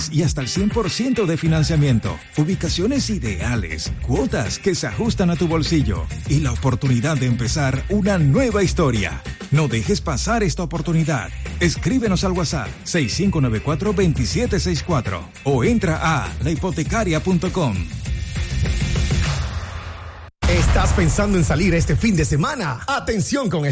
meses y hasta el 100% de financiamiento. Ubicaciones ideales, cuotas que se ajustan a tu bolsillo y la oportunidad de empezar una nueva historia. No dejes pasar esta oportunidad. Escríbenos al WhatsApp 6594-2764 o entra a lahipotecaria.com. ¿Estás pensando en salir este fin de semana? Atención con